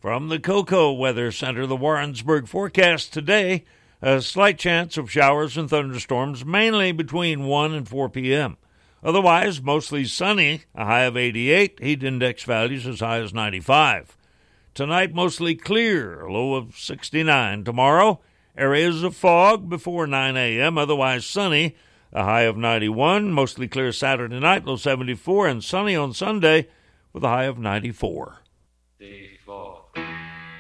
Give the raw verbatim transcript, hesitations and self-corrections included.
From the Cocoa Weather Center, the Warrensburg forecast today, a slight chance of showers and thunderstorms, mainly between one and four p.m. Otherwise, mostly sunny, a high of eighty-eight, heat index values as high as ninety-five. Tonight, mostly clear, a low of sixty-nine. Tomorrow, areas of fog before nine a.m., otherwise sunny, a high of ninety-one. Mostly clear Saturday night, low seventy-four, and sunny on Sunday with a high of ninety-four. The